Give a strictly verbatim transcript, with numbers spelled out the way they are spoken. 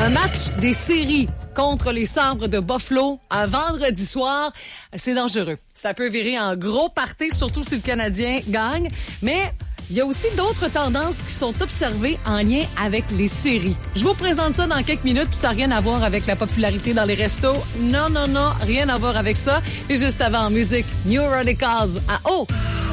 Un match des séries contre les Sabres de Buffalo un vendredi soir, c'est dangereux. Ça peut virer en gros party, surtout si le Canadien gagne. Mais il y a aussi d'autres tendances qui sont observées en lien avec les séries. Je vous présente ça dans quelques minutes, puis ça n'a rien à voir avec la popularité dans les restos. Non, non, non, rien à voir avec ça. Et juste avant, en musique, New Radicals à haut.